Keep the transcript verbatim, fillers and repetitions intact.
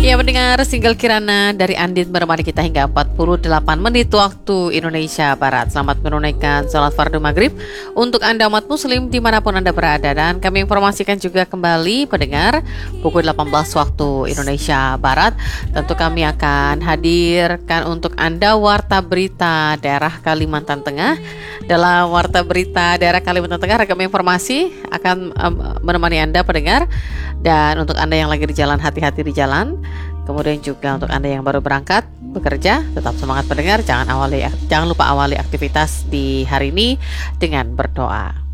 Ya, mendengar single Kirana dari Andin menemani kita hingga empat puluh delapan menit waktu Indonesia Barat. Selamat menunaikan sholat fardu maghrib untuk Anda umat muslim dimanapun Anda berada. Dan kami informasikan juga kembali pendengar pukul delapan belas waktu Indonesia Barat. Tentu kami akan hadirkan untuk Anda warta berita daerah Kalimantan Tengah. Dalam warta berita daerah Kalimantan Tengah, ragam informasi akan um, menemani Anda pendengar. Dan untuk Anda yang lagi di jalan, hati-hati di jalan. Kemudian juga untuk Anda yang baru berangkat bekerja, tetap semangat pendengar. Jangan awali, jangan lupa awali aktivitas di hari ini dengan berdoa.